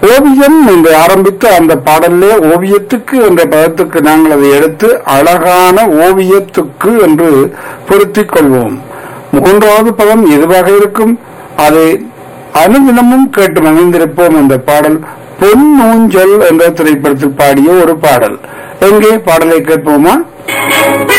ஓவியம் என்று ஆரம்பித்து அந்த பாடலே ஓவியத்துக்கு என்ற பதத்துக்கு நாங்கள் அதை எடுத்து அழகான ஓவியத்துக்கு என்று பொருத்திக் கொள்வோம். மூன்றாவது பதம் எதுவாக இருக்கும் அதை அனுதினமும் கேட்டு மகிழ்ந்திருப்போம். அந்த பாடல் பொன்னூஞ்சல் என்ற திரைப்படத்தில் பாடிய ஒரு பாடல். எங்கே பாடலை கேட்போமா?